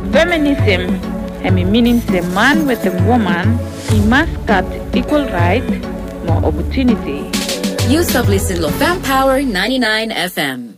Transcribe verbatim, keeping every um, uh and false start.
Feminism, and meaning the man with a woman, he must get equal right, more opportunity. You stop listening to Fem Power ninety-nine F M.